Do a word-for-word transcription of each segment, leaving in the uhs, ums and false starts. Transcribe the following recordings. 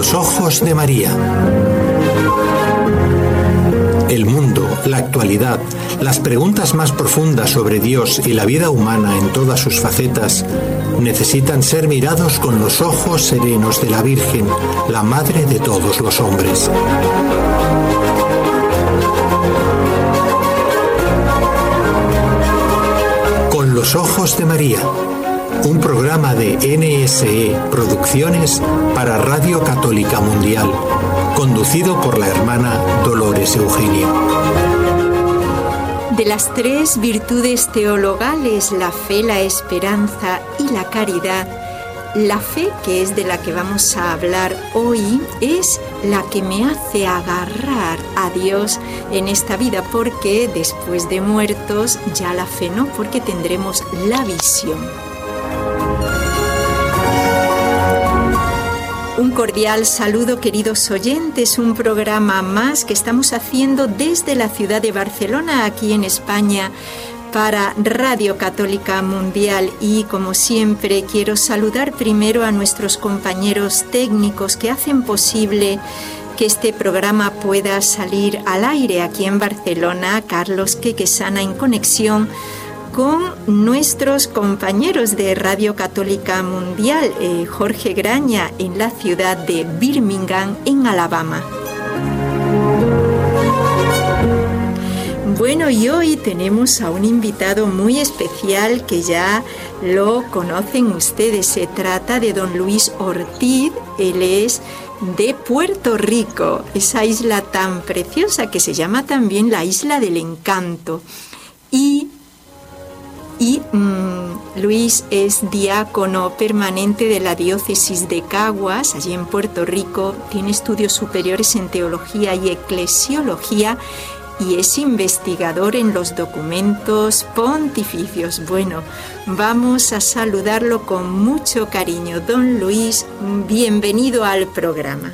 los ojos de María. El mundo, la actualidad, las preguntas más profundas sobre Dios y la vida humana en todas sus facetas necesitan ser mirados con los ojos serenos de la Virgen, la Madre de todos los hombres. Con los ojos de María, un programa de N S E Producciones para Radio Católica Mundial, conducido por la hermana Dolores Eugenia. De las tres virtudes teologales, la fe, la esperanza y la caridad, la fe, que es de la que vamos a hablar hoy, es la que me hace agarrar a Dios en esta vida, porque después de muertos ya la fe no, porque tendremos la visión. Un cordial saludo, queridos oyentes, un programa más que estamos haciendo desde la ciudad de Barcelona, aquí en España, para Radio Católica Mundial. Y como siempre quiero saludar primero a nuestros compañeros técnicos que hacen posible que este programa pueda salir al aire aquí en Barcelona, Carlos Quequesana en conexión con nuestros compañeros de Radio Católica Mundial, eh, Jorge Graña en la ciudad de Birmingham, en Alabama. Bueno, y hoy tenemos a un invitado muy especial que ya lo conocen ustedes. Se trata de don Luis Ortiz. Él es de Puerto Rico, esa isla tan preciosa que se llama también la Isla del Encanto. Y Y mmm, Luis es diácono permanente de la diócesis de Caguas, allí en Puerto Rico. Tiene estudios superiores en teología y eclesiología y es investigador en los documentos pontificios. Bueno, vamos a saludarlo con mucho cariño. Don Luis, bienvenido al programa.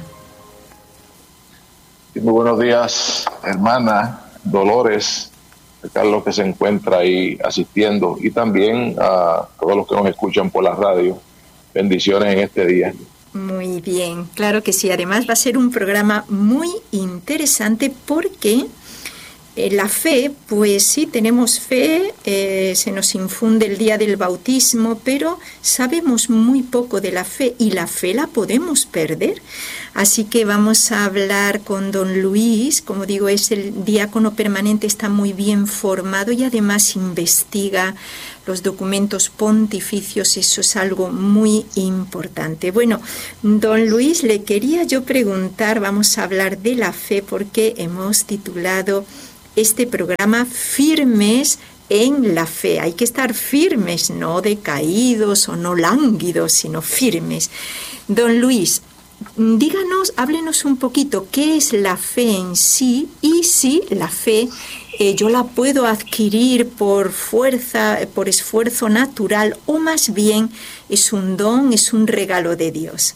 Muy buenos días, hermana Dolores, Carlos, que se encuentra ahí asistiendo, y también a todos los que nos escuchan por la radio. Bendiciones en este día. Muy bien, claro que sí. Además va a ser un programa muy interesante porque eh, la fe, pues sí, tenemos fe, eh, se nos infunde el día del bautismo, pero sabemos muy poco de la fe y la fe la podemos perder. Así que vamos a hablar con don Luis. Como digo, es el diácono permanente, está muy bien formado y además investiga los documentos pontificios. Eso es algo muy importante. Bueno, don Luis, le quería yo preguntar, vamos a hablar de la fe porque hemos titulado este programa Firmes en la fe. Hay que estar firmes, no decaídos o no lánguidos, sino firmes. Don Luis, díganos, háblenos un poquito qué es la fe en sí y si la fe eh, yo la puedo adquirir por fuerza, por esfuerzo natural, o más bien es un don, es un regalo de Dios.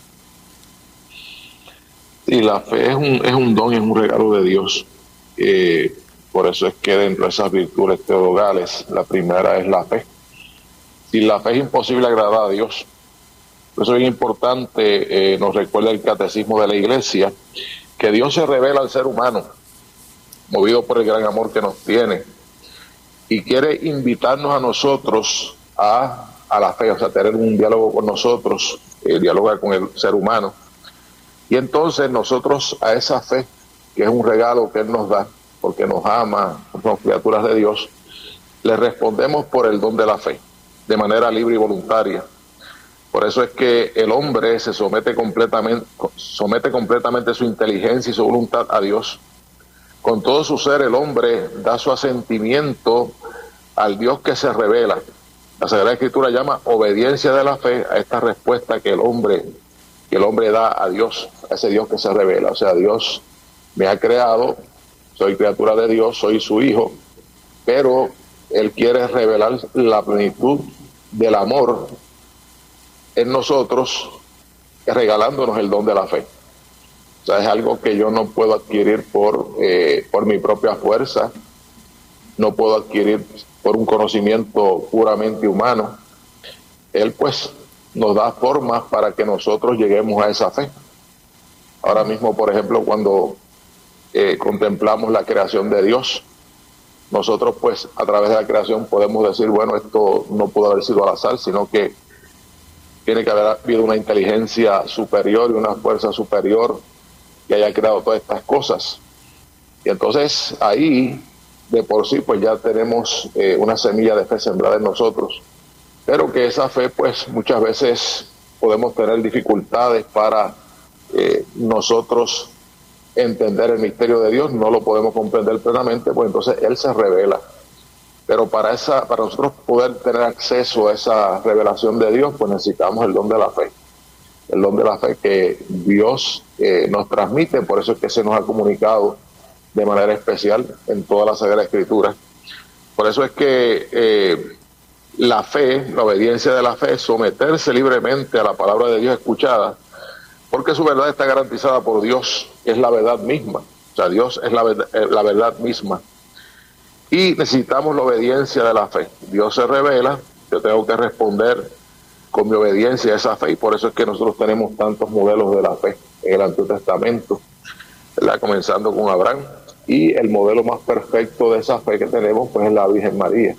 Sí, la fe es un, es un don, es un regalo de Dios. Eh, por eso es que dentro de esas virtudes teologales, la primera es la fe. Sin la fe es imposible agradar a Dios. Por eso es importante, eh, nos recuerda el catecismo de la Iglesia, que Dios se revela al ser humano, movido por el gran amor que nos tiene, y quiere invitarnos a nosotros a, a la fe, o sea, tener un diálogo con nosotros, eh, dialogar con el ser humano. Y entonces nosotros a esa fe, que es un regalo que Él nos da, porque nos ama, somos criaturas de Dios, le respondemos por el don de la fe, de manera libre y voluntaria. Por eso es que el hombre se somete completamente, somete completamente su inteligencia y su voluntad a Dios. Con todo su ser, el hombre da su asentimiento al Dios que se revela. La Sagrada Escritura llama obediencia de la fe a esta respuesta que el hombre, que el hombre da a Dios, a ese Dios que se revela. O sea, Dios me ha creado, soy criatura de Dios, soy su hijo, pero Él quiere revelar la plenitud del amor en nosotros, regalándonos el don de la fe. O sea, es algo que yo no puedo adquirir por, eh, por mi propia fuerza, no puedo adquirir por un conocimiento puramente humano. Él pues nos da formas para que nosotros lleguemos a esa fe. Ahora mismo, por ejemplo, cuando eh, contemplamos la creación de Dios, nosotros pues a través de la creación podemos decir, bueno, esto no pudo haber sido al azar, sino que tiene que haber habido una inteligencia superior y una fuerza superior que haya creado todas estas cosas. Y entonces ahí, de por sí, pues ya tenemos eh, una semilla de fe sembrada en nosotros, pero que esa fe pues muchas veces podemos tener dificultades para eh, nosotros entender el misterio de Dios, no lo podemos comprender plenamente, pues entonces Él se revela. Pero para esa, para nosotros poder tener acceso a esa revelación de Dios, pues necesitamos el don de la fe. El don de la fe que Dios eh, nos transmite, por eso es que se nos ha comunicado de manera especial en toda la Sagrada Escritura. Por eso es que eh, la fe, la obediencia de la fe, someterse libremente a la palabra de Dios escuchada, porque su verdad está garantizada por Dios, que es la verdad misma. O sea, Dios es la verdad, la verdad misma. Y necesitamos la obediencia de la fe. Dios se revela, yo tengo que responder con mi obediencia a esa fe, y por eso es que nosotros tenemos tantos modelos de la fe en el Antiguo Testamento, ¿verdad? Comenzando con Abraham, y el modelo más perfecto de esa fe que tenemos pues es la Virgen María.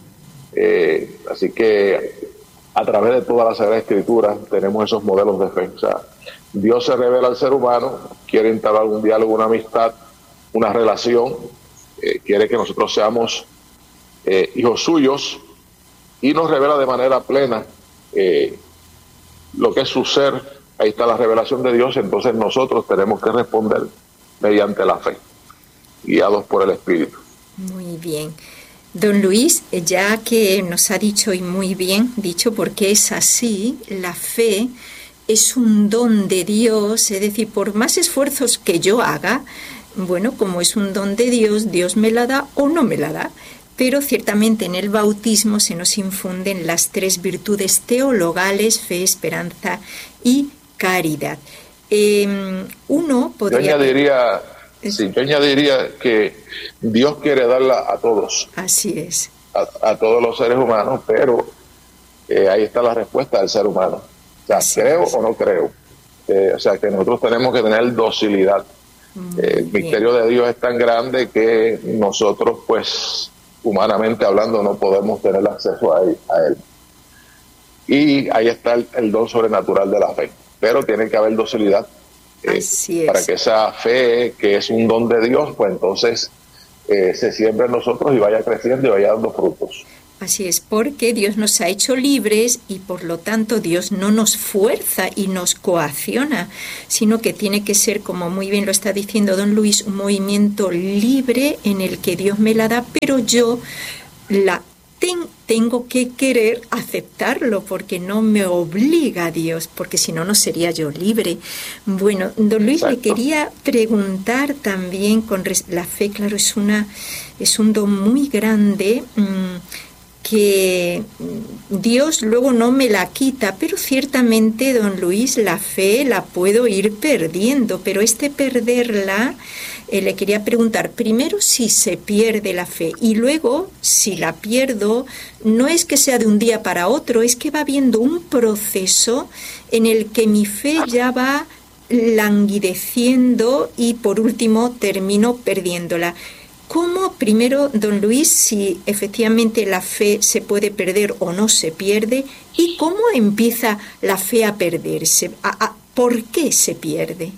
Eh, así que a través de toda la Sagrada Escritura tenemos esos modelos de fe. O sea, Dios se revela al ser humano, quiere entablar un diálogo, una amistad, una relación, eh, quiere que nosotros seamos eh, hijos suyos, y nos revela de manera plena eh, lo que es su ser. Ahí está la revelación de Dios. Entonces nosotros tenemos que responder mediante la fe, guiados por el Espíritu. Muy bien. Don Luis, ya que nos ha dicho, y muy bien dicho, porque es así, la fe es un don de Dios, es decir, por más esfuerzos que yo haga, bueno, como es un don de Dios, Dios me la da o no me la da. Pero ciertamente en el bautismo se nos infunden las tres virtudes teologales, fe, esperanza y caridad. Eh, uno podría... Yo añadiría, sí, yo añadiría que Dios quiere darla a todos. Así es. A, a todos los seres humanos, pero eh, ahí está la respuesta del ser humano. O sea, así creo es. o no creo. Eh, o sea, que nosotros tenemos que tener docilidad. Eh, el misterio de Dios es tan grande que nosotros, pues, humanamente hablando, no podemos tener acceso a él. A él. Y ahí está el, el don sobrenatural de la fe. Pero tiene que haber docilidad eh, para que esa fe, que es un don de Dios, pues entonces eh, se siembre en nosotros y vaya creciendo y vaya dando frutos. Así es, porque Dios nos ha hecho libres y por lo tanto Dios no nos fuerza y nos coacciona, sino que tiene que ser, como muy bien lo está diciendo don Luis, un movimiento libre en el que Dios me la da, pero yo la ten, tengo que querer aceptarlo, porque no me obliga a Dios, porque si no, no sería yo libre. Bueno, don Luis, Exacto. le quería preguntar también, con res- la fe, claro, es, una, es un don muy grande, mmm, que Dios luego no me la quita, pero ciertamente, don Luis, la fe la puedo ir perdiendo, pero este perderla, eh, le quería preguntar, primero si se pierde la fe, y luego si la pierdo, no es que sea de un día para otro, es que va habiendo un proceso en el que mi fe ya va languideciendo y por último termino perdiéndola. ¿Cómo, primero, don Luis, si efectivamente la fe se puede perder o no se pierde? ¿Y cómo empieza la fe a perderse? ¿A, a, ¿Por qué se pierde?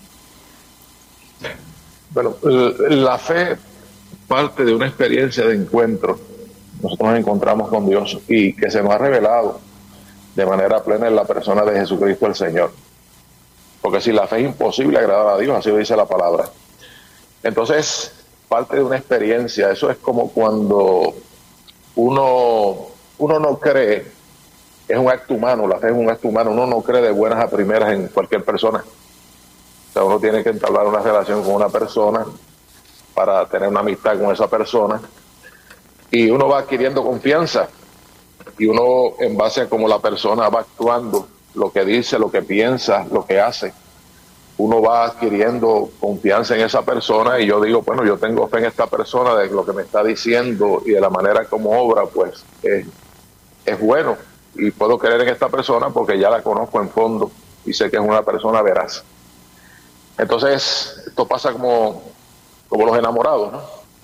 Bueno, la fe parte de una experiencia de encuentro. Nosotros nos encontramos con Dios y que se nos ha revelado de manera plena en la persona de Jesucristo el Señor. Porque si la fe es imposible agradar a Dios, así lo dice la palabra. Entonces, parte de una experiencia. Eso es como cuando uno, uno no cree, es un acto humano, la fe es un acto humano, uno no cree de buenas a primeras en cualquier persona. O sea, uno tiene que entablar una relación con una persona para tener una amistad con esa persona, y uno va adquiriendo confianza, y uno, en base a cómo la persona va actuando, lo que dice, lo que piensa, lo que hace, uno va adquiriendo confianza en esa persona, y yo digo, bueno, yo tengo fe en esta persona, de lo que me está diciendo y de la manera como obra, pues es, es bueno, y puedo creer en esta persona porque ya la conozco en fondo y sé que es una persona veraz. Entonces, esto pasa como, como los enamorados, ¿no?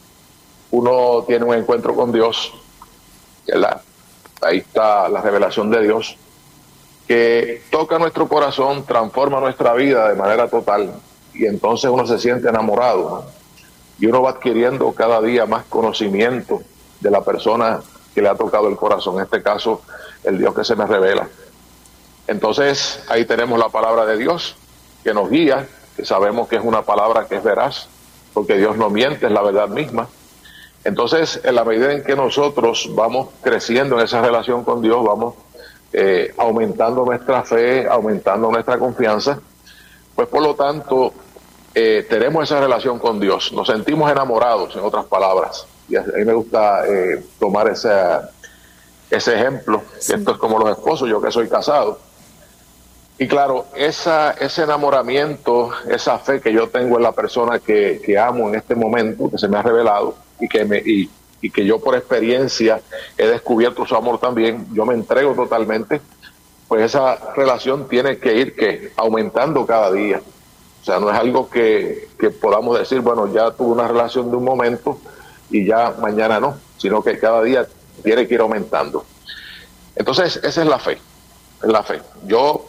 Uno tiene un encuentro con Dios, que la, ahí está la revelación de Dios, que toca nuestro corazón, transforma nuestra vida de manera total, y entonces uno se siente enamorado, ¿no? Y uno va adquiriendo cada día más conocimiento de la persona que le ha tocado el corazón, en este caso, el Dios que se me revela. Entonces, ahí tenemos la palabra de Dios, que nos guía, que sabemos que es una palabra que es veraz, porque Dios no miente, es la verdad misma. Entonces, en la medida en que nosotros vamos creciendo en esa relación con Dios, vamos eh, aumentando nuestra fe, aumentando nuestra confianza, pues por lo tanto, eh, tenemos esa relación con Dios, nos sentimos enamorados, en otras palabras. Y a mí me gusta eh, tomar ese, ese ejemplo, sí. Esto es como los esposos, yo que soy casado. Y claro, esa, ese enamoramiento, esa fe que yo tengo en la persona que, que amo en este momento, que se me ha revelado, y que, me, y, y que yo por experiencia he descubierto su amor también, yo me entrego totalmente, pues esa relación tiene que ir que aumentando cada día. O sea, no es algo que, que podamos decir, bueno, ya tuve una relación de un momento y ya mañana no, sino que cada día tiene que ir aumentando. Entonces, esa es la fe, es la fe. Yo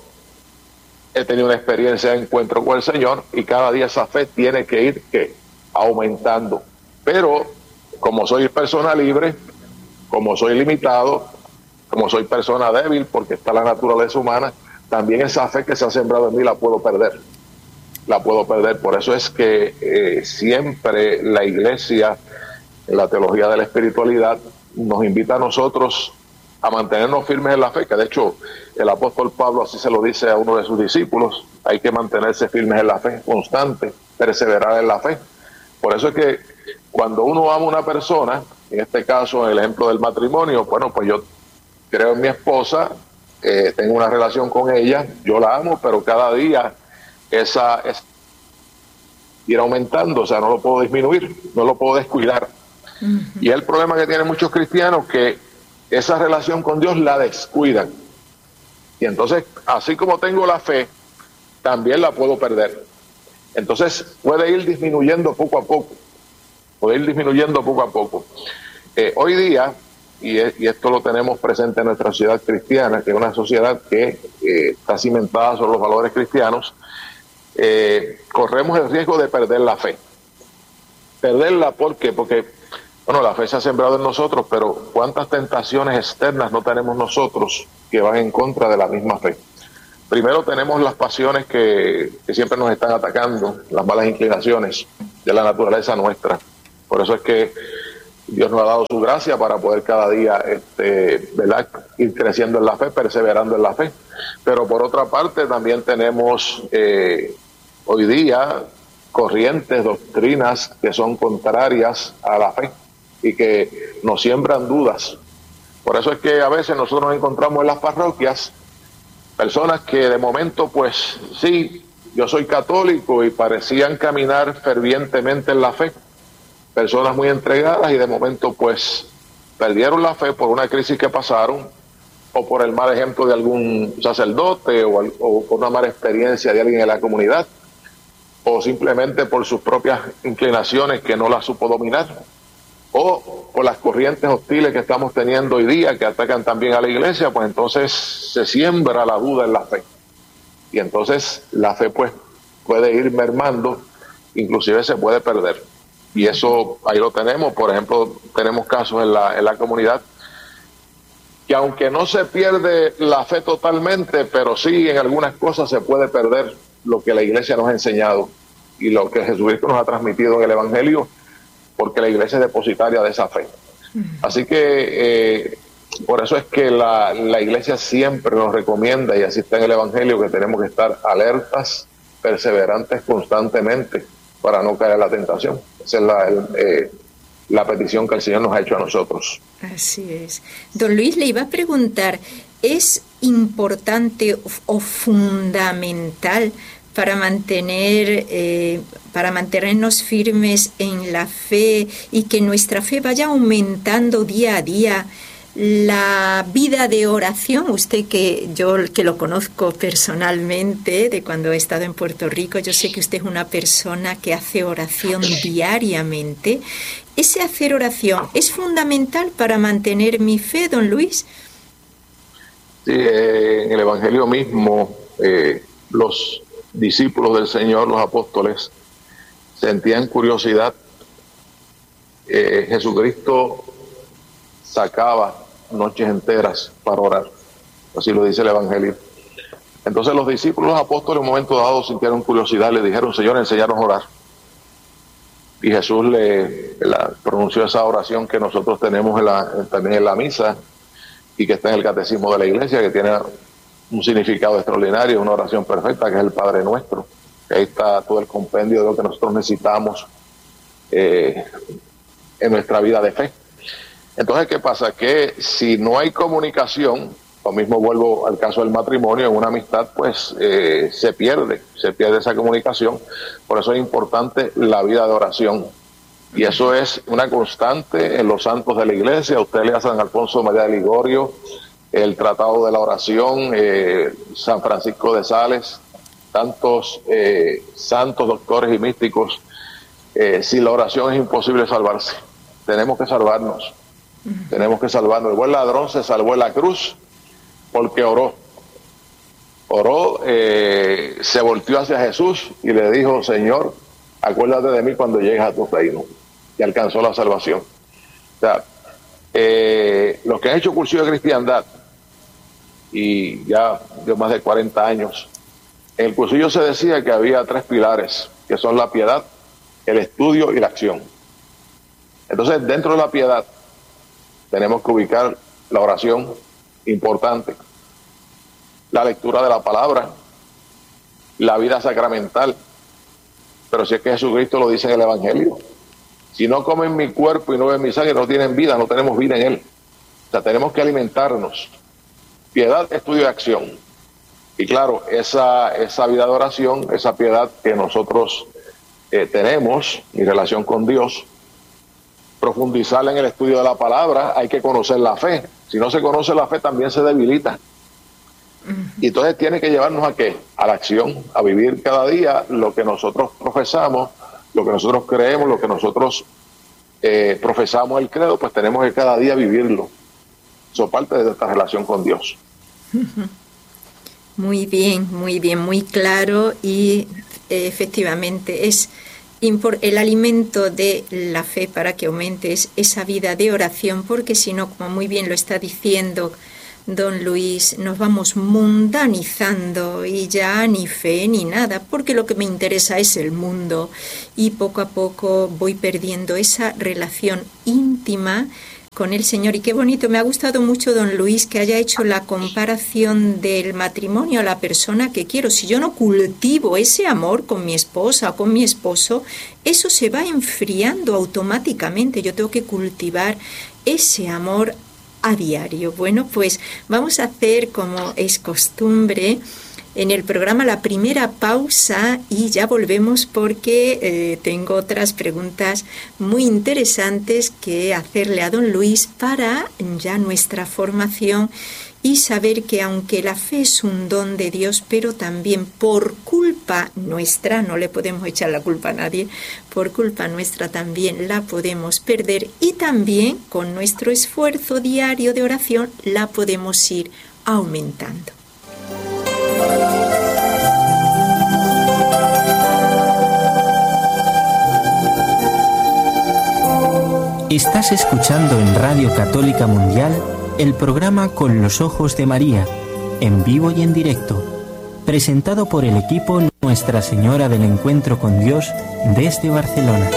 he tenido una experiencia de encuentro con el Señor y cada día esa fe tiene que ir ¿qué? aumentando. Pero como soy persona libre, como soy limitado, como soy persona débil, porque está la naturaleza humana, también esa fe que se ha sembrado en mí la puedo perder. La puedo perder. Por eso es que eh, siempre la Iglesia, en la teología de la espiritualidad, nos invita a nosotros a mantenernos firmes en la fe, que de hecho el apóstol Pablo así se lo dice a uno de sus discípulos, hay que mantenerse firmes en la fe, constante, perseverar en la fe. Por eso es que cuando uno ama a una persona, en este caso en el ejemplo del matrimonio, bueno, pues yo creo en mi esposa, eh, tengo una relación con ella, yo la amo, pero cada día esa es ir aumentando, o sea, no lo puedo disminuir, no lo puedo descuidar. Uh-huh. Y es el problema que tienen muchos cristianos, que esa relación con Dios la descuidan. Y entonces, así como tengo la fe, también la puedo perder. Entonces, puede ir disminuyendo poco a poco. Puede ir disminuyendo poco a poco. Eh, hoy día, y, y esto lo tenemos presente en nuestra sociedad cristiana, que es una sociedad que eh, está cimentada sobre los valores cristianos, eh, corremos el riesgo de perder la fe. Perderla, ¿por qué? Porque bueno, la fe se ha sembrado en nosotros, pero ¿cuántas tentaciones externas no tenemos nosotros que van en contra de la misma fe? Primero tenemos las pasiones que, que siempre nos están atacando, las malas inclinaciones de la naturaleza nuestra. Por eso es que Dios nos ha dado su gracia para poder cada día este, ¿verdad? ir creciendo en la fe, perseverando en la fe. Pero por otra parte también tenemos eh, hoy día corrientes, doctrinas que son contrarias a la fe y que nos siembran dudas. Por eso es que a veces nosotros nos encontramos en las parroquias personas que de momento pues sí, yo soy católico y parecían caminar fervientemente en la fe, personas muy entregadas, y de momento pues perdieron la fe por una crisis que pasaron, o por el mal ejemplo de algún sacerdote, o, o por una mala experiencia de alguien en la comunidad, o simplemente por sus propias inclinaciones que no las supo dominar, o por las corrientes hostiles que estamos teniendo hoy día que atacan también a la iglesia. Pues entonces se siembra la duda en la fe, y entonces la fe pues puede ir mermando, inclusive se puede perder, y eso ahí lo tenemos. Por ejemplo, tenemos casos en la, en la comunidad que aunque no se pierde la fe totalmente, pero sí en algunas cosas se puede perder lo que la iglesia nos ha enseñado y lo que Jesucristo nos ha transmitido en el Evangelio, porque la iglesia es depositaria de esa fe. Así que eh, por eso es que la, la iglesia siempre nos recomienda, y así está en el Evangelio, que tenemos que estar alertas, perseverantes constantemente para no caer en la tentación. Esa es la, el, eh, la petición que el Señor nos ha hecho a nosotros. Así es. Don Luis, le iba a preguntar, ¿es importante o, o fundamental para mantener, eh, para mantenernos firmes en la fe y que nuestra fe vaya aumentando día a día, La vida de oración, usted que yo que lo conozco personalmente de cuando he estado en Puerto Rico, yo sé que usted es una persona que hace oración diariamente. ¿Ese hacer oración es fundamental para mantener mi fe, don Luis? Sí, eh, en el Evangelio mismo, eh, los discípulos del Señor, los apóstoles, sentían curiosidad. Eh, Jesucristo sacaba noches enteras para orar, así lo dice el Evangelio. Entonces los discípulos, los apóstoles, en un momento dado sintieron curiosidad, le dijeron: Señor, enséñanos a orar. Y Jesús le la, pronunció esa oración que nosotros tenemos en la, también en la misa y que está en el catecismo de la iglesia, que tiene un significado extraordinario, una oración perfecta, que es el Padre Nuestro. Ahí está todo el compendio de lo que nosotros necesitamos eh, en nuestra vida de fe. Entonces, ¿qué pasa? Que si no hay comunicación, lo mismo vuelvo al caso del matrimonio, en una amistad, pues eh, se pierde, se pierde esa comunicación. Por eso es importante la vida de oración. Y eso es una constante en los santos de la iglesia. Usted lea a San Alfonso María de Ligorio, el Tratado de la Oración, eh, San Francisco de Sales, tantos eh, santos, doctores y místicos. Eh, sin la oración es imposible salvarse. Tenemos que salvarnos. Tenemos que salvarnos. El buen ladrón se salvó en la cruz porque oró. Oró, eh, se volteó hacia Jesús y le dijo: Señor, acuérdate de mí cuando llegues a tu reino. Y alcanzó la salvación. O sea, eh, los que han hecho cursillo de cristiandad, y ya de más de cuarenta años, en el cursillo se decía que había tres pilares, que son la piedad, el estudio y la acción. Entonces, dentro de la piedad, tenemos que ubicar la oración, importante, la lectura de la palabra, la vida sacramental. Pero si es que Jesucristo lo dice en el Evangelio: si no comen mi cuerpo y no beben mi sangre, no tienen vida, no tenemos vida en él. O sea, tenemos que alimentarnos. Piedad, estudio y acción. Y claro, esa, esa vida de oración, esa piedad que nosotros eh, tenemos en relación con Dios, profundizarla en el estudio de la palabra, hay que conocer la fe. Si no se conoce la fe, también se debilita. Y entonces tiene que llevarnos a qué? A la acción, a vivir cada día lo que nosotros profesamos, lo que nosotros creemos, lo que nosotros eh, profesamos el credo, pues tenemos que cada día vivirlo. Eso es parte de nuestra relación con Dios. Muy bien, muy bien, muy claro, y eh, efectivamente es el alimento de la fe para que aumente es esa vida de oración, porque si no, como muy bien lo está diciendo don Luis, nos vamos mundanizando y ya ni fe ni nada, porque lo que me interesa es el mundo, y poco a poco voy perdiendo esa relación íntima con el Señor. Y qué bonito, me ha gustado mucho, don Luis, que haya hecho la comparación del matrimonio a la persona que quiero. Si yo no cultivo ese amor con mi esposa o con mi esposo, eso se va enfriando automáticamente. Yo tengo que cultivar ese amor a diario. Bueno, pues vamos a hacer, como es costumbre en el programa, la primera pausa y ya volvemos, porque eh, tengo otras preguntas muy interesantes que hacerle a don Luis para ya nuestra formación y saber que aunque la fe es un don de Dios, pero también por culpa nuestra, no le podemos echar la culpa a nadie, por culpa nuestra también la podemos perder, y también con nuestro esfuerzo diario de oración la podemos ir aumentando. Estás escuchando en Radio Católica Mundial el programa Con los Ojos de María, en vivo y en directo, presentado por el equipo Nuestra Señora del Encuentro con Dios desde Barcelona.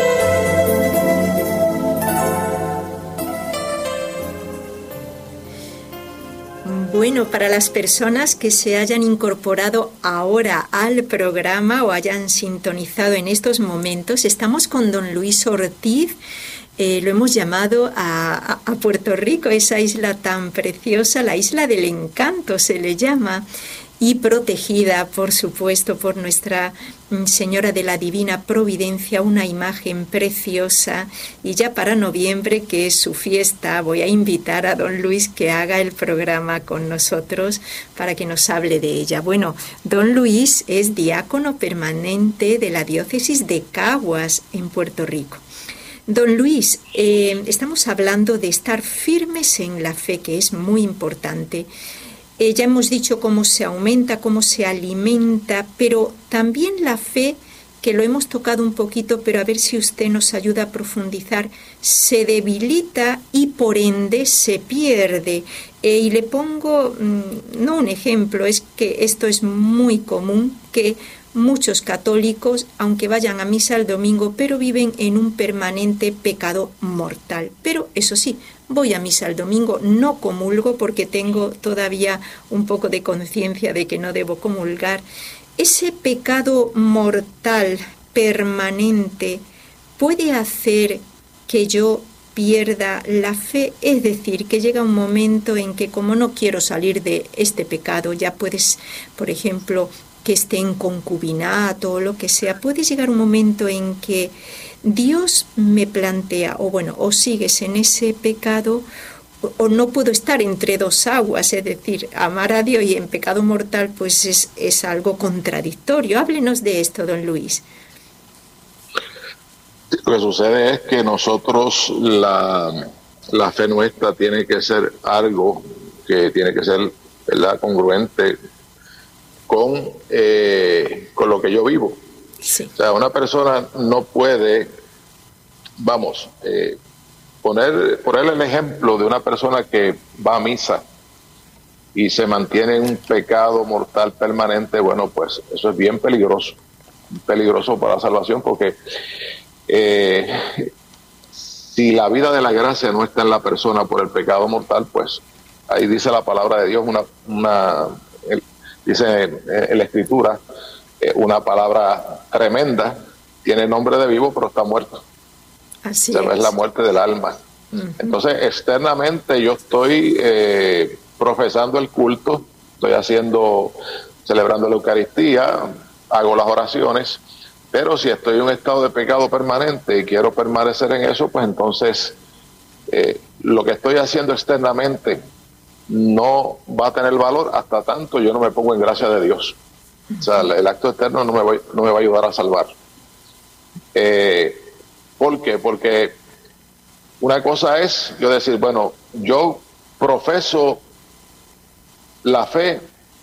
Bueno, para las personas que se hayan incorporado ahora al programa o hayan sintonizado en estos momentos, estamos con don Luis Ortiz. Eh, lo hemos llamado a, a Puerto Rico, esa isla tan preciosa, la isla del encanto se le llama. y protegida, por supuesto, por Nuestra Señora de la Divina Providencia, una imagen preciosa. Y ya para noviembre, que es su fiesta, voy a invitar a don Luis que haga el programa con nosotros para que nos hable de ella. Bueno, don Luis es diácono permanente de la diócesis de Caguas, en Puerto Rico. Don Luis, eh, estamos hablando de estar firmes en la fe, que es muy importante. Eh, ya hemos dicho cómo se aumenta, cómo se alimenta, pero también la fe, que lo hemos tocado un poquito, pero a ver si usted nos ayuda a profundizar, se debilita y por ende se pierde. Eh, y le pongo, mmm, no un ejemplo, es que esto es muy común, que muchos católicos, aunque vayan a misa el domingo, pero viven en un permanente pecado mortal. Pero eso sí, voy a misa el domingo, no comulgo porque tengo todavía un poco de conciencia de que no debo comulgar. Ese pecado mortal permanente puede hacer que yo pierda la fe, es decir, que llega un momento en que, como no quiero salir de este pecado, ya puedes, por ejemplo, que esté en concubinato o lo que sea, puede llegar un momento en que Dios me plantea, o bueno, o sigues en ese pecado, o, o no puedo estar entre dos aguas, es decir, amar a Dios y en pecado mortal, pues es, es algo contradictorio. Háblenos de esto, don Luis. Lo que sucede es que nosotros, la, la fe nuestra tiene que ser algo que tiene que ser, ¿verdad?, congruente con, eh, con lo que yo vivo. Sí. O sea, una persona no puede, vamos, eh, poner, ponerle el ejemplo de una persona que va a misa y se mantiene en un pecado mortal permanente. Bueno, pues eso es bien peligroso, peligroso para la salvación, porque eh, si la vida de la gracia no está en la persona por el pecado mortal, pues ahí dice la palabra de Dios, una, una el, dice en, en la Escritura, eh, una palabra tremenda, tiene nombre de vivo, pero está muerto. Así o sea, es. No es la muerte del alma. Uh-huh. Entonces, externamente yo estoy eh, profesando el culto, estoy haciendo, celebrando la Eucaristía, hago las oraciones, pero si estoy en un estado de pecado permanente y quiero permanecer en eso, pues entonces eh, lo que estoy haciendo externamente no va a tener valor hasta tanto yo no me pongo en gracia de Dios. O sea, el, el acto externo no me, voy, no me va a ayudar a salvar. Eh, ¿Por qué? Porque una cosa es yo decir, bueno, yo profeso la fe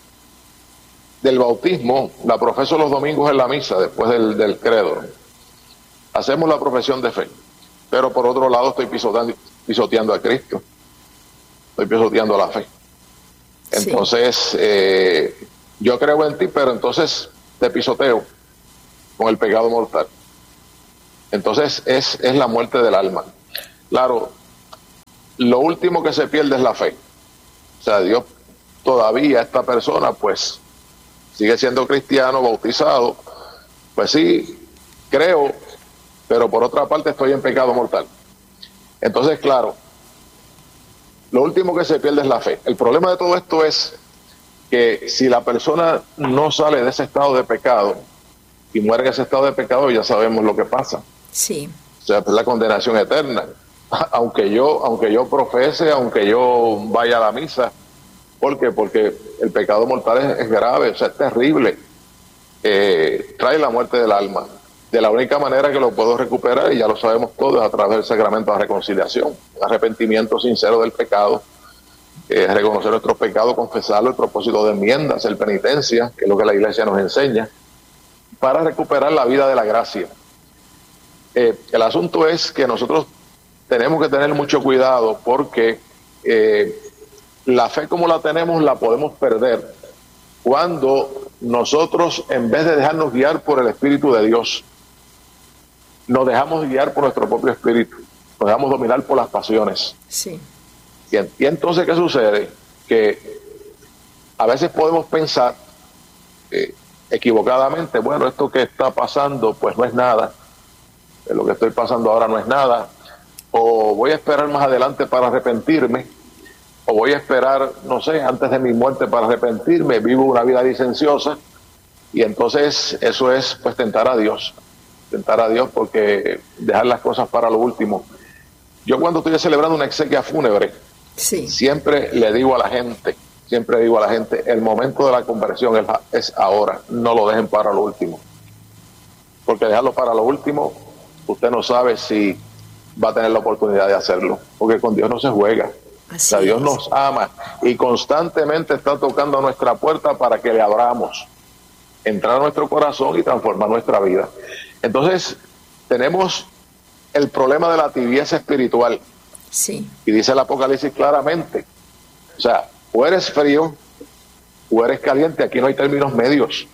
del bautismo, la profeso los domingos en la misa, después del, del credo. Hacemos la profesión de fe, pero por otro lado estoy pisoteando, pisoteando a Cristo. Estoy pisoteando la fe. Entonces, sí. eh, yo creo en ti, pero entonces te pisoteo con el pecado mortal. Entonces es, es la muerte del alma. Claro, lo último que se pierde es la fe. O sea, Dios todavía, esta persona, pues, sigue siendo cristiano, bautizado. Pues sí, creo, pero por otra parte estoy en pecado mortal. Entonces, claro, lo último que se pierde es la fe. El problema de todo esto es que si la persona no sale de ese estado de pecado y muere en ese estado de pecado, ya sabemos lo que pasa. Sí. O sea, es la condenación eterna. Aunque yo, aunque yo profese, aunque yo vaya a la misa. ¿Por qué? Porque el pecado mortal es, es grave, o sea, es terrible. Eh, trae la muerte del alma. De la única manera que lo puedo recuperar, y ya lo sabemos todos, es a través del sacramento de la reconciliación, arrepentimiento sincero del pecado, eh, reconocer nuestros pecados, confesarlo, el propósito de enmienda, hacer penitencia, que es lo que la Iglesia nos enseña, para recuperar la vida de la gracia. Eh, el asunto es que nosotros tenemos que tener mucho cuidado porque eh, la fe como la tenemos la podemos perder cuando nosotros, en vez de dejarnos guiar por el Espíritu de Dios, nos dejamos guiar por nuestro propio espíritu, nos dejamos dominar por las pasiones. Sí. Y, y entonces, ¿qué sucede? Que a veces podemos pensar eh, equivocadamente, bueno, esto que está pasando pues no es nada, lo que estoy pasando ahora no es nada, o voy a esperar más adelante para arrepentirme, o voy a esperar, no sé, antes de mi muerte para arrepentirme, vivo una vida licenciosa, y entonces eso es pues tentar a Dios, tentar a Dios porque dejar las cosas para lo último. Yo cuando estoy celebrando una exequia fúnebre, sí. siempre le digo a la gente, siempre digo a la gente, el momento de la conversión es, es ahora, no lo dejen para lo último, porque dejarlo para lo último, usted no sabe si va a tener la oportunidad de hacerlo, porque con Dios no se juega. Así o sea, Dios es. Nos ama y constantemente está tocando a nuestra puerta para que le abramos, entrar a nuestro corazón y transformar nuestra vida. Entonces, tenemos el problema de la tibieza espiritual. Sí. Y dice el Apocalipsis claramente, o sea, o eres frío o eres caliente, aquí no hay términos medios.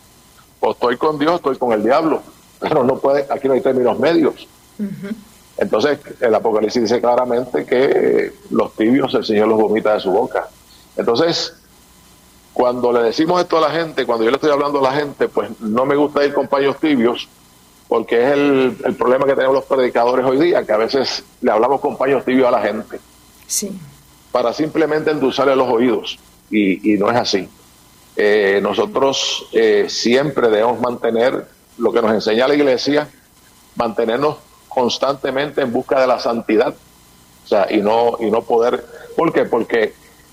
O estoy con Dios, estoy con el diablo, pero no puede, aquí no hay términos medios. Uh-huh. Entonces, el Apocalipsis dice claramente que los tibios el Señor los vomita de su boca. Entonces, cuando le decimos esto a la gente, cuando yo le estoy hablando a la gente, pues no me gusta ir con paños tibios, porque es el, el problema que tenemos los predicadores hoy día, que a veces le hablamos con paños tibios a la gente. Sí. Para simplemente endulzarle los oídos, y, y no es así. Eh, nosotros eh, siempre debemos mantener lo que nos enseña la Iglesia, mantenernos constantemente en busca de la santidad, o sea, y no y no poder, ¿por qué? Porque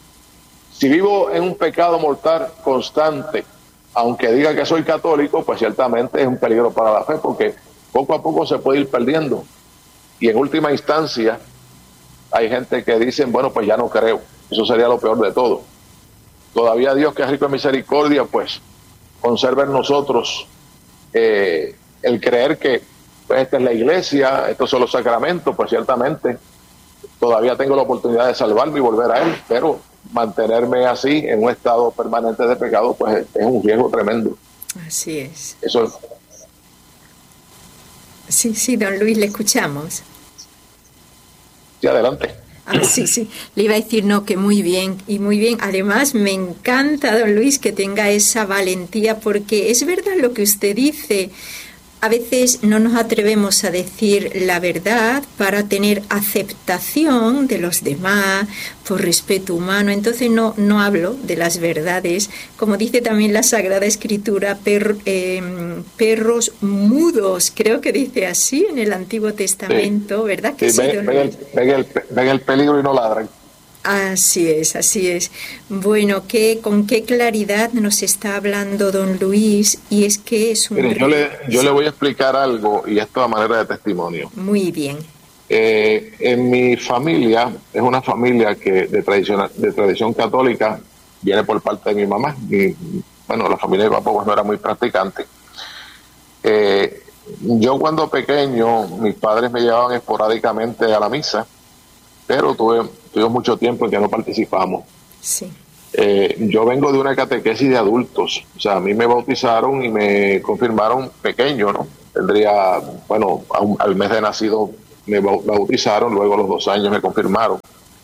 si vivo en un pecado mortal constante, aunque diga que soy católico, pues ciertamente es un peligro para la fe, porque poco a poco se puede ir perdiendo, y en última instancia hay gente que dicen, bueno, pues ya no creo, eso sería lo peor de todo. Todavía Dios, que es rico en misericordia, pues conserva en nosotros eh, el creer que pues esta es la iglesia, estos son los sacramentos, pues ciertamente todavía tengo la oportunidad de salvarme y volver a Él, pero mantenerme así en un estado permanente de pecado, pues es, es un riesgo tremendo. Así es. Eso es. Sí, sí, don Luis, le escuchamos. Sí, adelante. Ah, sí, sí, le iba a decir, no, que muy bien, y muy bien. Además, me encanta, don Luis, que tenga esa valentía, porque es verdad lo que usted dice. A veces no nos atrevemos a decir la verdad para tener aceptación de los demás, por respeto humano. Entonces no, no hablo de las verdades. Como dice también la Sagrada Escritura, per, eh, perros mudos, creo que dice así en el Antiguo Testamento, sí. ¿Verdad que sí? sí ven, ven, el, ven, el, ven el peligro y no ladran. Así es, así es. Bueno, ¿qué, con qué claridad nos está hablando don Luis, y es que es un... Mire, yo le, yo le voy a explicar algo, y esto a manera de testimonio. Muy bien. Eh, en mi familia, es una familia que de tradición, de tradición católica, viene por parte de mi mamá. Mi, bueno, la familia de mi papá pues no era muy practicante. Eh, yo cuando pequeño, mis padres me llevaban esporádicamente a la misa, pero tuve... Tuvimos mucho tiempo en que no participamos. Sí. Eh, yo vengo de una catequesis de adultos. O sea, a mí me bautizaron y me confirmaron pequeño, ¿no? Tendría, bueno, a un, al mes de nacido me bautizaron, luego a los dos años me confirmaron.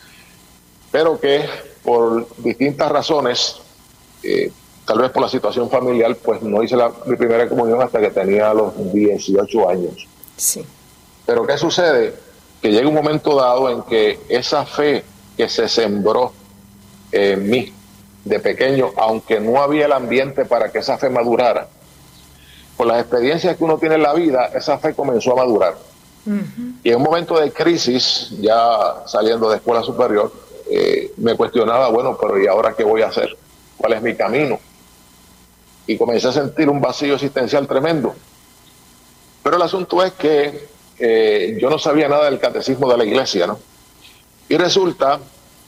Pero que por distintas razones, eh, tal vez por la situación familiar, pues no hice la, mi primera comunión hasta que tenía los dieciocho años. Sí. Pero ¿qué sucede? Que llega un momento dado en que esa fe que se sembró en mí de pequeño, aunque no había el ambiente para que esa fe madurara, por las experiencias que uno tiene en la vida, esa fe comenzó a madurar. Uh-huh. Y en un momento de crisis, ya saliendo de escuela superior, eh, me cuestionaba, bueno, pero ¿y ahora qué voy a hacer? ¿Cuál es mi camino? Y comencé a sentir un vacío existencial tremendo. Pero el asunto es que Eh, yo no sabía nada del catecismo de la iglesia, ¿no? Y resulta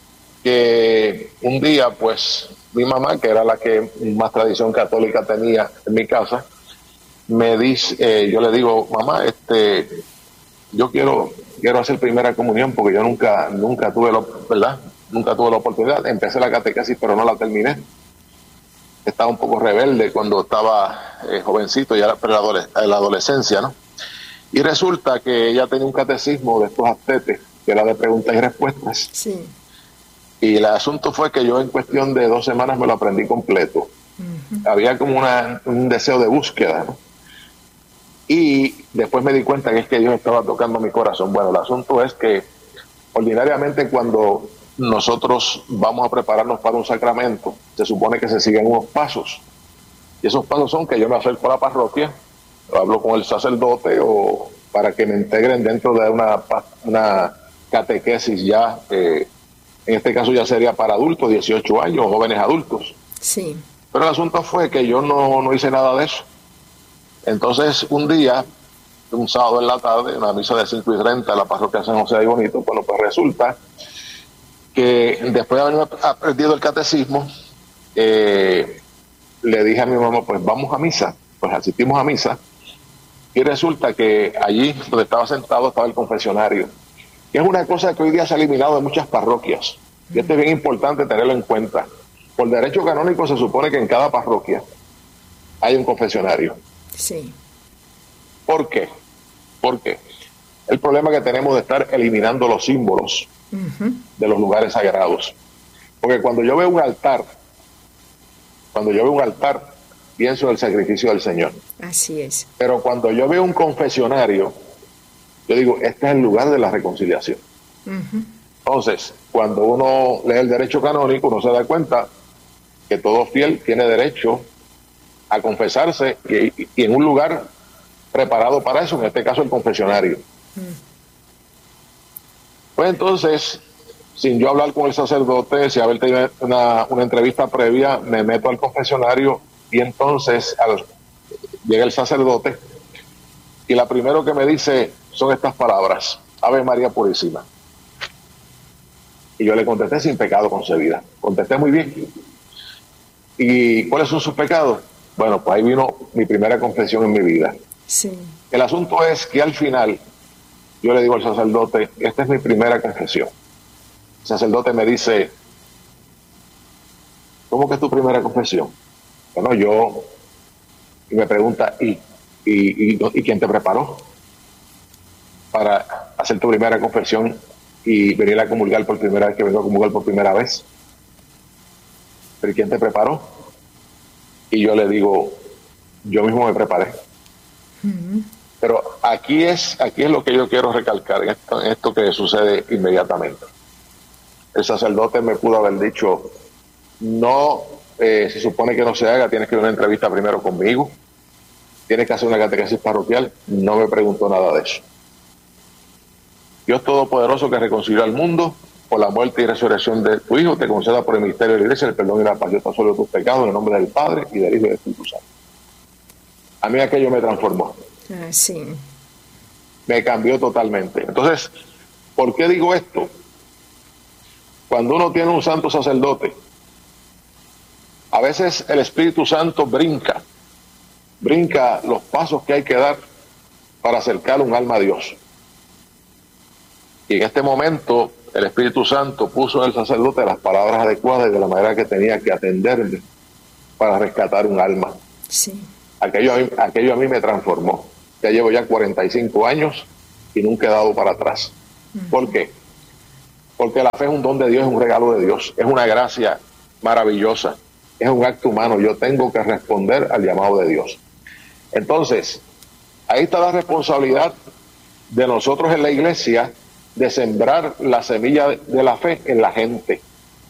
que un día, pues, mi mamá, que era la que más tradición católica tenía en mi casa, me dice, eh, yo le digo, mamá, este, yo quiero, quiero hacer primera comunión porque yo nunca, nunca tuve, la, ¿verdad? Nunca tuve la oportunidad. Empecé la catequesis, pero no la terminé. Estaba un poco rebelde cuando estaba eh, jovencito, ya era la adolescencia, ¿no? Y resulta que ella tenía un catecismo de estos astetes, que era de preguntas y respuestas. Sí. Y el asunto fue que yo en cuestión de dos semanas me lo aprendí completo. Uh-huh. Había como una, un deseo de búsqueda, ¿no? Y después me di cuenta que es que Dios estaba tocando mi corazón. Bueno, el asunto es que ordinariamente cuando nosotros vamos a prepararnos para un sacramento, se supone que se siguen unos pasos. Y esos pasos son que yo me acerco a la parroquia, hablo con el sacerdote o para que me integren dentro de una, una catequesis ya, eh, en este caso ya sería para adultos, dieciocho años, jóvenes adultos. Sí. Pero el asunto fue que yo no, no hice nada de eso. Entonces, un día, un sábado en la tarde, una misa de cinco y treinta en la parroquia San José de Bonito, bueno, pues resulta que después de haberme aprendido el catecismo, eh, le dije a mi mamá, pues vamos a misa. Pues asistimos a misa, y resulta que allí donde estaba sentado estaba el confesionario, que es una cosa que hoy día se ha eliminado de muchas parroquias, y esto es bien importante tenerlo en cuenta. Por derecho canónico se supone que en cada parroquia hay un confesionario. Sí. ¿Por qué? ¿Por qué? El problema que tenemos de estar eliminando los símbolos uh-huh. de los lugares sagrados. Porque cuando yo veo un altar, cuando yo veo un altar, pienso en el sacrificio del Señor. Así es. Pero cuando yo veo un confesionario, yo digo, este es el lugar de la reconciliación. Uh-huh. Entonces, cuando uno lee el derecho canónico, uno se da cuenta que todo fiel tiene derecho a confesarse y, y en un lugar preparado para eso, en este caso el confesionario. Uh-huh. Pues entonces, sin yo hablar con el sacerdote, sin haber tenido una, una entrevista previa, me meto al confesionario y entonces al, llega el sacerdote y la primero que me dice son estas palabras: Ave María Purísima. Y yo le contesté: sin pecado concebida. Contesté muy bien. ¿Y cuáles son sus pecados? Bueno, pues ahí vino mi primera confesión en mi vida. Sí. El asunto es que al final yo le digo al sacerdote: esta es mi primera confesión. El sacerdote me dice: ¿cómo que es tu primera confesión? Bueno, yo, y me pregunta, ¿y, y, y, ¿y quién te preparó para hacer tu primera confesión y venir a comulgar por primera vez, que vengo a comulgar por primera vez? ¿Pero quién te preparó? Y yo le digo: yo mismo me preparé. Uh-huh. Pero aquí es, aquí es lo que yo quiero recalcar, en esto, en esto que sucede inmediatamente. El sacerdote me pudo haber dicho: no, eh, se supone que no se haga, tienes que ir a una entrevista primero conmigo, tienes que hacer una catequesis parroquial. No me preguntó nada de eso. Dios Todopoderoso, que reconcilió al mundo por la muerte y resurrección de tu Hijo, te conceda por el misterio de la Iglesia el perdón y la paz. Yo te absolvo tus pecados en el nombre del Padre y del Hijo y del Espíritu Santo. A mí aquello me transformó. Ah, sí. Me cambió totalmente. Entonces, ¿por qué digo esto? Cuando uno tiene un santo sacerdote, a veces el Espíritu Santo brinca, brinca los pasos que hay que dar para acercar un alma a Dios. Y en este momento el Espíritu Santo puso en el sacerdote las palabras adecuadas y de la manera que tenía que atenderle para rescatar un alma. Sí. Aquello a mí, aquello a mí me transformó. Ya llevo ya cuarenta y cinco años y nunca he dado para atrás. Uh-huh. ¿Por qué? Porque la fe es un don de Dios, es un regalo de Dios, es una gracia maravillosa, es un acto humano. Yo tengo que responder al llamado de Dios. Entonces, ahí está la responsabilidad de nosotros en la iglesia de sembrar la semilla de la fe en la gente.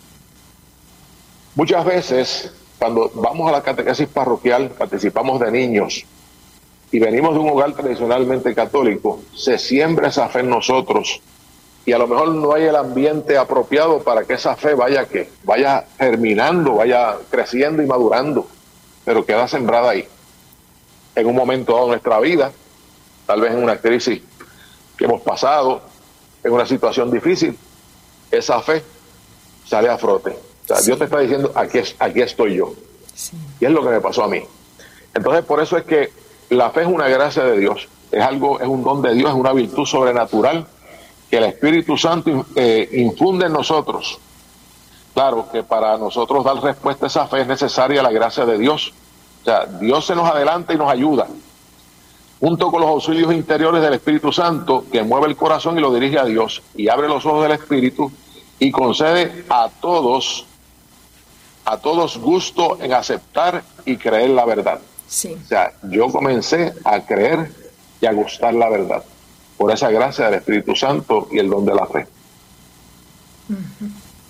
Muchas veces, cuando vamos a la catequesis parroquial, participamos de niños y venimos de un hogar tradicionalmente católico, se siembra esa fe en nosotros y a lo mejor no hay el ambiente apropiado para que esa fe vaya que vaya germinando, vaya creciendo y madurando, pero queda sembrada ahí. En un momento dado de nuestra vida, tal vez en una crisis que hemos pasado, en una situación difícil, esa fe sale a frote. O sea, sí. Dios te está diciendo: aquí, es, aquí estoy yo. Sí. Y es lo que me pasó a mí. Entonces, por eso es que la fe es una gracia de Dios, es algo, es un don de Dios, es una virtud sobrenatural que el Espíritu Santo eh, infunde en nosotros. Claro que para nosotros dar respuesta a esa fe es necesaria la gracia de Dios. O sea, Dios se nos adelanta y nos ayuda, junto con los auxilios interiores del Espíritu Santo, que mueve el corazón y lo dirige a Dios, y abre los ojos del Espíritu, y concede a todos, a todos gusto en aceptar y creer la verdad. Sí. O sea, yo comencé a creer y a gustar la verdad, por esa gracia del Espíritu Santo y el don de la fe. Uh-huh.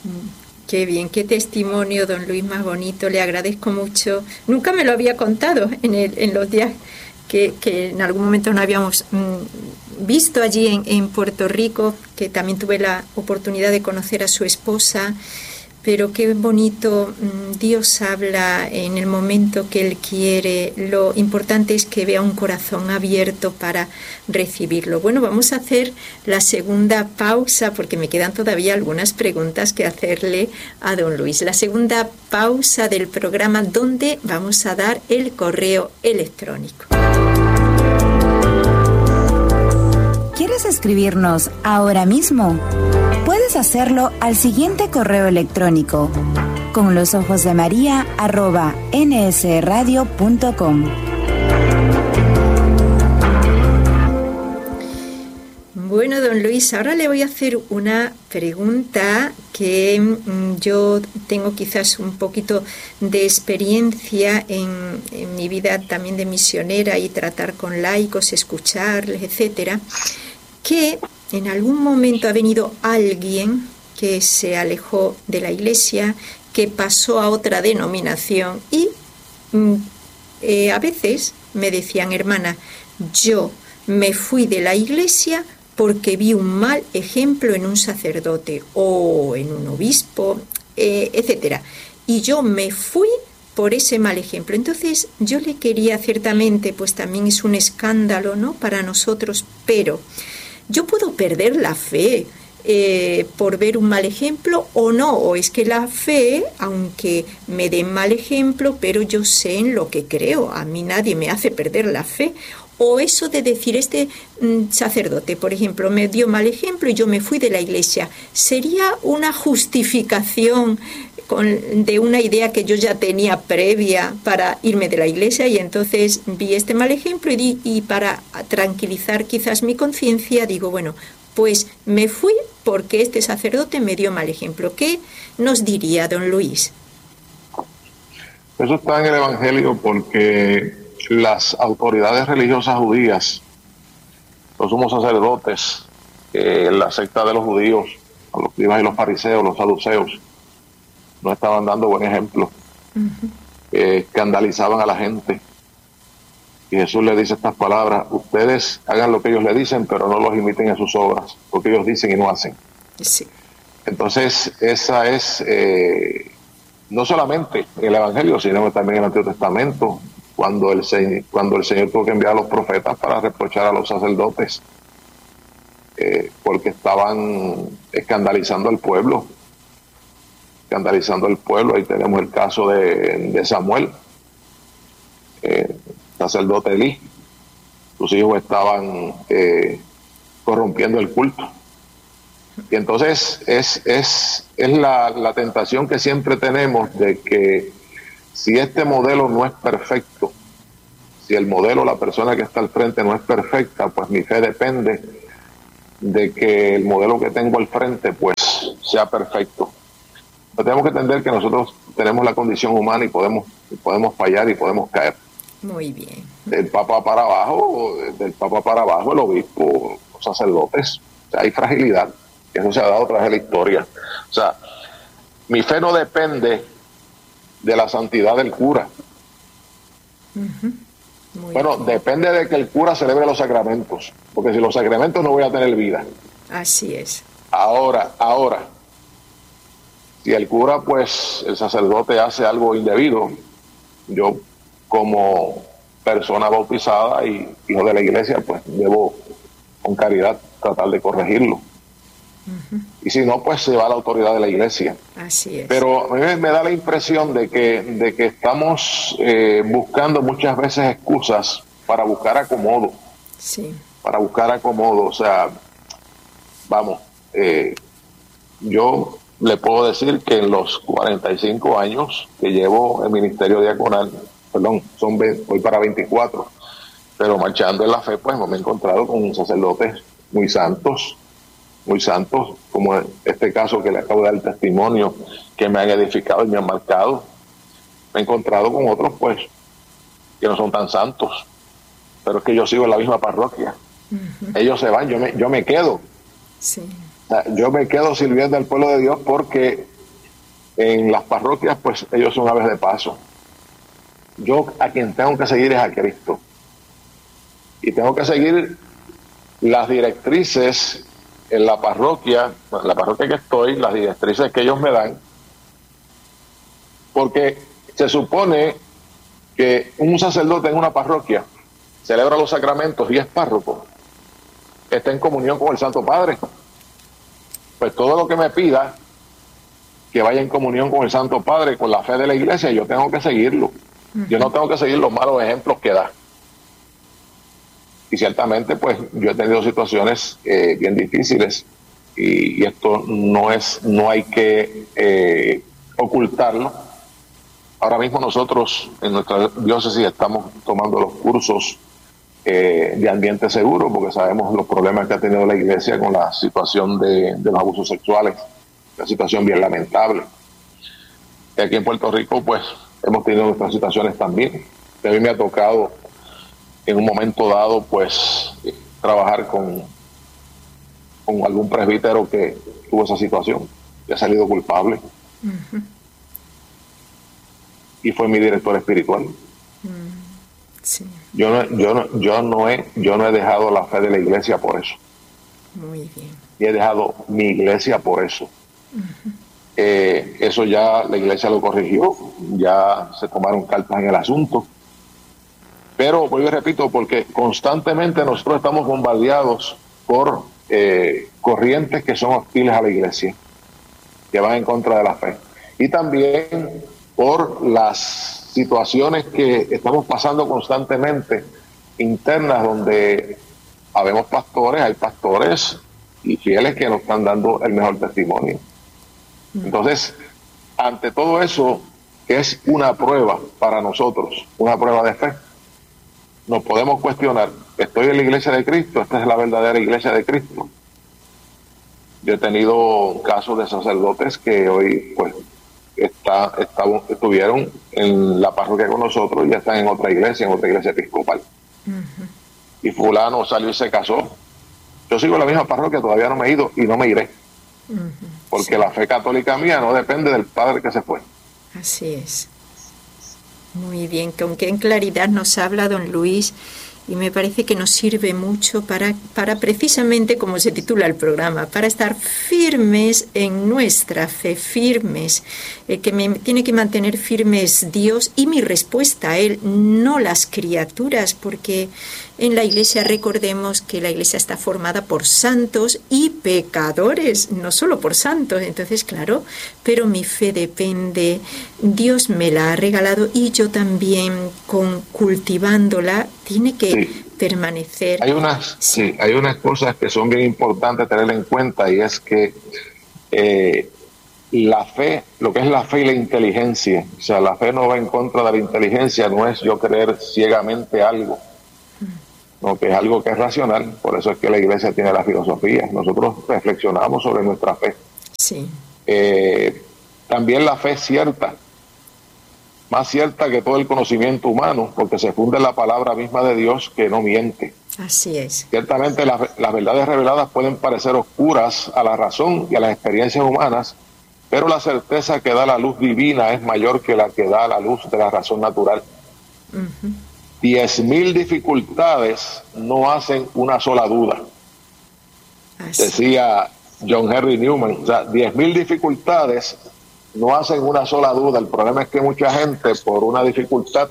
Qué bien, qué testimonio, don Luis, más bonito. Le agradezco mucho. Nunca me lo había contado en, el, en los días que, que en algún momento no habíamos mmm, visto allí en, en Puerto Rico, que también tuve la oportunidad de conocer a su esposa. Pero qué bonito, Dios habla en el momento que Él quiere. Lo importante es que vea un corazón abierto para recibirlo. Bueno, vamos a hacer la segunda pausa porque me quedan todavía algunas preguntas que hacerle a don Luis. La segunda pausa del programa donde vamos a dar el correo electrónico. ¿Quieres escribirnos ahora mismo? Puedes hacerlo al siguiente correo electrónico: con los ojos de María arroba n s radio punto com. Bueno, don Luis, ahora le voy a hacer una pregunta que mmm, yo tengo quizás un poquito de experiencia en, en mi vida también de misionera y tratar con laicos, escucharles, etcétera, que en algún momento ha venido alguien que se alejó de la iglesia, que pasó a otra denominación y mm, eh, a veces me decían: hermana, yo me fui de la iglesia porque vi un mal ejemplo en un sacerdote o en un obispo, eh, etcétera. Y yo me fui por ese mal ejemplo. Entonces yo le quería, ciertamente, pues también es un escándalo, ¿no?, para nosotros, pero ¿yo puedo perder la fe eh, por ver un mal ejemplo o no? ¿O es que la fe, aunque me den mal ejemplo, pero yo sé en lo que creo, a mí nadie me hace perder la fe? O eso de decir, este mm, sacerdote, por ejemplo, me dio mal ejemplo y yo me fui de la iglesia, ¿sería una justificación con, de una idea que yo ya tenía previa para irme de la iglesia? Y entonces vi este mal ejemplo y, di, y para tranquilizar quizás mi conciencia digo, bueno, pues me fui porque este sacerdote me dio mal ejemplo. ¿Qué nos diría don Luis? Eso está en el Evangelio porque las autoridades religiosas judías, los sumos sacerdotes, eh, la secta de los judíos, los escribas y los fariseos, los saduceos, no estaban dando buen ejemplo. Uh-huh. eh, escandalizaban a la gente. Y Jesús le dice estas palabras: ustedes hagan lo que ellos le dicen, pero no los imiten en sus obras, porque ellos dicen y no hacen. Sí. Entonces, esa es, eh, no solamente en el Evangelio, sino también en el Antiguo Testamento, cuando el, cuando el Señor tuvo que enviar a los profetas para reprochar a los sacerdotes, eh, porque estaban escandalizando al pueblo, escandalizando al pueblo. Ahí tenemos el caso de, de Samuel, eh, sacerdote Elí. Sus hijos estaban eh, corrompiendo el culto. Y entonces es, es, es la, la tentación que siempre tenemos de que si este modelo no es perfecto, si el modelo, la persona que está al frente no es perfecta, pues mi fe depende de que el modelo que tengo al frente pues sea perfecto. Pero tenemos que entender que nosotros tenemos la condición humana y podemos, podemos fallar y podemos caer. Muy bien. Del papa para abajo, del papa para abajo, el obispo, los sacerdotes. O sea, hay fragilidad. Eso se ha dado a través de la historia. O sea, mi fe no depende de la santidad del cura. Uh-huh. Muy bueno, bien. Depende de que el cura celebre los sacramentos, porque si los sacramentos no voy a tener vida. Así es. Ahora, ahora, si el cura, pues, el sacerdote hace algo indebido, yo como persona bautizada y hijo de la iglesia, pues debo con caridad tratar de corregirlo. Uh-huh. Y si no, pues se va a la autoridad de la iglesia. Así es. Pero a mí me da la impresión de que, de que estamos eh, buscando muchas veces excusas para buscar acomodo. Sí. Para buscar acomodo. O sea, vamos, eh, yo le puedo decir que en los cuarenta y cinco años que llevo el ministerio diaconal, perdón, son voy para veinticuatro, pero marchando en la fe, pues me he encontrado con sacerdotes muy santos, muy santos, como este caso que le acabo de dar el testimonio, que me han edificado y me han marcado. Me he encontrado con otros, pues, que no son tan santos, pero es que yo sigo en la misma parroquia. Uh-huh. Ellos se van, yo me, yo me quedo. Sí. O sea, yo me quedo sirviendo al pueblo de Dios porque en las parroquias, pues ellos son aves de paso. Yo a quien tengo que seguir es a Cristo. Y tengo que seguir las directrices en la parroquia, en la parroquia que estoy, las directrices que ellos me dan, porque se supone que un sacerdote en una parroquia celebra los sacramentos y es párroco, está en comunión con el Santo Padre. Pues todo lo que me pida que vaya en comunión con el Santo Padre, con la fe de la Iglesia, yo tengo que seguirlo. Uh-huh. Yo no tengo que seguir los malos ejemplos que da. Y ciertamente, pues, yo he tenido situaciones eh, bien difíciles y, y esto no es, no hay que eh, ocultarlo. Ahora mismo nosotros en nuestra diócesis estamos tomando los cursos eh, de ambiente seguro, porque sabemos los problemas que ha tenido la Iglesia con la situación de, de los abusos sexuales, una situación bien lamentable. Y aquí en Puerto Rico, pues, hemos tenido nuestras situaciones también. A mí me ha tocado en un momento dado, pues, trabajar con, con algún presbítero que tuvo esa situación y ha salido culpable. Uh-huh. Y fue mi director espiritual. Uh, sí. Yo no, yo no, yo no he, yo no he dejado la fe de la Iglesia por eso. Muy bien. Y he dejado mi Iglesia por eso. Uh-huh. Eh, eso ya la Iglesia lo corrigió, ya se tomaron cartas en el asunto. Pero, vuelvo y repito, porque constantemente nosotros estamos bombardeados por eh, corrientes que son hostiles a la Iglesia, que van en contra de la fe. Y también por las situaciones que estamos pasando constantemente internas, donde habemos pastores, hay pastores y fieles que nos están dando el mejor testimonio. Entonces, ante todo eso, que es una prueba para nosotros, una prueba de fe, nos podemos cuestionar, ¿estoy en la Iglesia de Cristo? ¿Esta es la verdadera Iglesia de Cristo? Yo he tenido casos de sacerdotes que hoy, pues, está, está, estuvieron en la parroquia con nosotros y ya están en otra iglesia, en otra iglesia episcopal. Uh-huh. Y fulano salió y se casó. Yo sigo en la misma parroquia, todavía no me he ido y no me iré. Uh-huh. Porque sí. La fe católica mía no depende del padre que se fue. Así es. Muy bien, con qué claridad nos habla don Luis, y me parece que nos sirve mucho para, para precisamente, como se titula el programa, para estar firmes en nuestra fe, firmes, eh, que me tiene que mantener firmes Dios y mi respuesta a Él, no las criaturas, porque en la Iglesia recordemos que la Iglesia está formada por santos y pecadores, no solo por santos. Entonces, claro, pero mi fe depende, Dios me la ha regalado y yo también, con cultivándola, tiene que sí. permanecer. Hay unas, sí. sí, hay unas cosas que son bien importantes tener en cuenta, y es que eh, la fe, lo que es la fe y la inteligencia, o sea, la fe no va en contra de la inteligencia, no es yo creer ciegamente algo, no, que es algo que es racional. Por eso es que la Iglesia tiene la filosofía. Nosotros reflexionamos sobre nuestra fe. Sí. Eh, también la fe es cierta, más cierta que todo el conocimiento humano, porque se funda en la palabra misma de Dios, que no miente. Así es. Ciertamente las, las verdades reveladas pueden parecer oscuras a la razón y a las experiencias humanas, pero la certeza que da la luz divina es mayor que la que da la luz de la razón natural. Uh-huh. Diez mil dificultades no hacen una sola duda. Así. Decía John Henry Newman, o sea, diez mil dificultades no hacen una sola duda. El problema es que mucha gente, por una dificultad,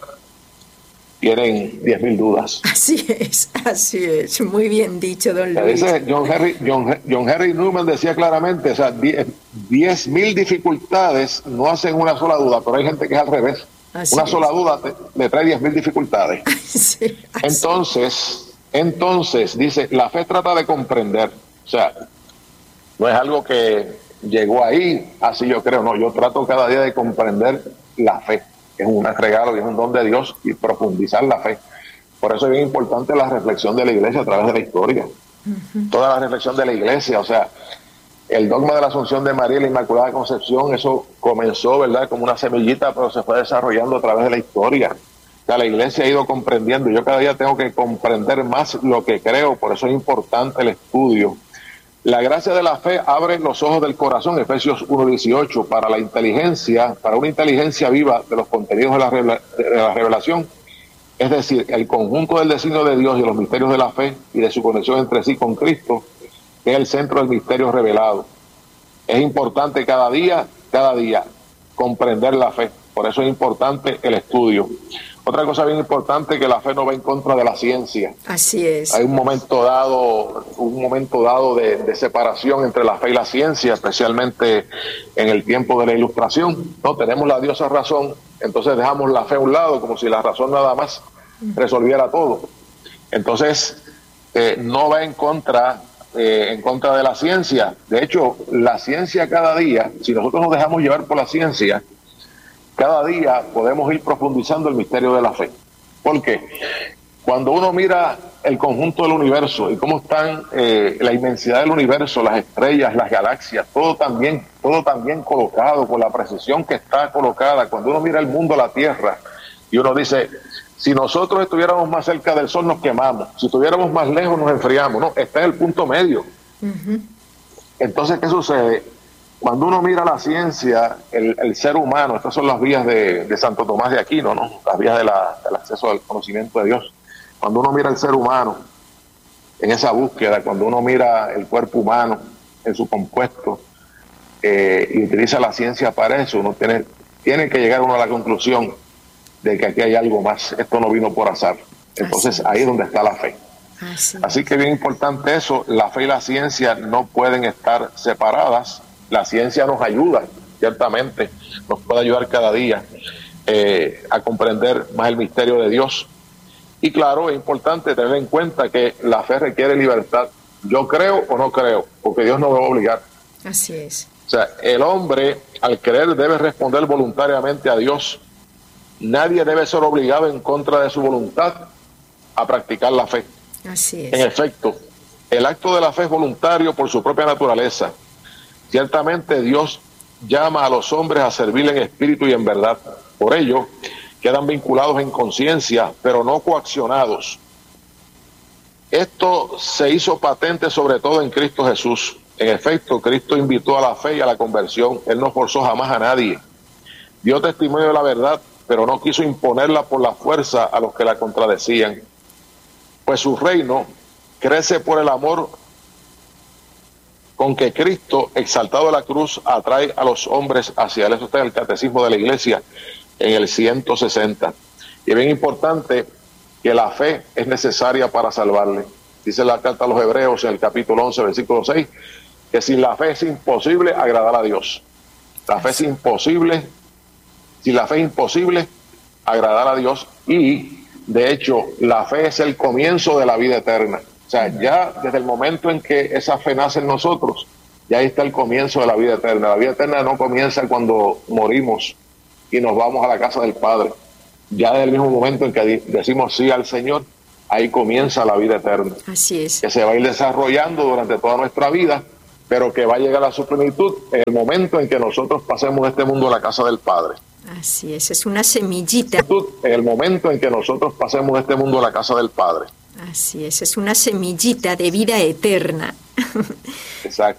tienen diez mil dudas. Así es, así es. Muy bien dicho, don Luis. Dice John Henry, John, John Henry Newman decía claramente, o sea, diez mil dificultades no hacen una sola duda, pero hay gente que es al revés. Así una es. sola duda te, le trae diez mil dificultades. Sí, entonces, entonces, dice, la fe trata de comprender. O sea, no es algo que llegó ahí, así yo creo, no, yo trato cada día de comprender la fe, que es un regalo y es un don de Dios, y profundizar la fe. Por eso es bien importante la reflexión de la Iglesia a través de la historia. Uh-huh. Toda la reflexión de la Iglesia, o sea, el dogma de la Asunción de María y la Inmaculada Concepción, eso comenzó, ¿verdad?, como una semillita, pero se fue desarrollando a través de la historia. O sea, la Iglesia ha ido comprendiendo, yo cada día tengo que comprender más lo que creo, por eso es importante el estudio La gracia de la fe abre los ojos del corazón, Efesios uno dieciocho, para la inteligencia, para una inteligencia viva de los contenidos de la, revela, de la revelación, es decir, el conjunto del designio de Dios y los misterios de la fe y de su conexión entre sí con Cristo, que es el centro del misterio revelado. Es importante cada día, cada día, comprender la fe. Por eso es importante el estudio. Otra cosa bien importante, que la fe no va en contra de la ciencia. Así es. Hay un momento dado, un momento dado de, de separación entre la fe y la ciencia, especialmente en el tiempo de la Ilustración. No tenemos la diosa razón, entonces dejamos la fe a un lado, como si la razón nada más resolviera todo. Entonces, eh, no va en contra, eh, en contra de la ciencia. De hecho, la ciencia cada día, si nosotros nos dejamos llevar por la ciencia, cada día podemos ir profundizando el misterio de la fe. ¿Por qué? Cuando uno mira el conjunto del universo y cómo están eh, la inmensidad del universo, las estrellas, las galaxias, todo también, todo también colocado con la precisión que está colocada. Cuando uno mira el mundo, la Tierra, y uno dice, si nosotros estuviéramos más cerca del Sol nos quemamos, si estuviéramos más lejos nos enfriamos. No, está en el punto medio. Uh-huh. Entonces, ¿qué sucede? Cuando uno mira la ciencia, el, el ser humano, estas son las vías de, de Santo Tomás de Aquino, ¿no? Las vías de la, del acceso al conocimiento de Dios. Cuando uno mira el ser humano en esa búsqueda, cuando uno mira el cuerpo humano en su compuesto eh, y utiliza la ciencia para eso, uno tiene, tiene que llegar uno a la conclusión de que aquí hay algo más. Esto no vino por azar. Entonces ahí es donde está la fe. Así, Así que bien importante eso, la fe y la ciencia no pueden estar separadas. La ciencia nos ayuda, ciertamente, nos puede ayudar cada día eh, a comprender más el misterio de Dios. Y claro, es importante tener en cuenta que la fe requiere libertad. Yo creo o no creo, porque Dios no me va a obligar. Así es. O sea, el hombre, al creer, debe responder voluntariamente a Dios. Nadie debe ser obligado en contra de su voluntad a practicar la fe. Así es. En efecto, el acto de la fe es voluntario por su propia naturaleza. Ciertamente Dios llama a los hombres a servirle en espíritu y en verdad. Por ello, quedan vinculados en conciencia, pero no coaccionados. Esto se hizo patente sobre todo en Cristo Jesús. En efecto, Cristo invitó a la fe y a la conversión. Él no forzó jamás a nadie. Dio testimonio de la verdad, pero no quiso imponerla por la fuerza a los que la contradecían. Pues su reino crece por el amor con que Cristo, exaltado de la cruz, atrae a los hombres hacia él. Eso está en el Catecismo de la Iglesia, en el ciento sesenta. Y es bien importante que la fe es necesaria para salvarle. Dice la carta a los Hebreos en el capítulo once, versículo seis, que sin la fe es imposible agradar a Dios. La fe es imposible, sin la fe es imposible agradar a Dios, y de hecho la fe es el comienzo de la vida eterna. O sea, ya desde el momento en que esa fe nace en nosotros, ya ahí está el comienzo de la vida eterna. La vida eterna no comienza cuando morimos y nos vamos a la casa del Padre. Ya desde el mismo momento en que decimos sí al Señor, ahí comienza la vida eterna. Así es. Que se va a ir desarrollando durante toda nuestra vida, pero que va a llegar a su plenitud en el momento en que nosotros pasemos de este mundo a la casa del Padre. Así es, es una semillita. En el momento en que nosotros pasemos de este mundo a la casa del Padre. Así es, es una semillita de vida eterna. Exacto.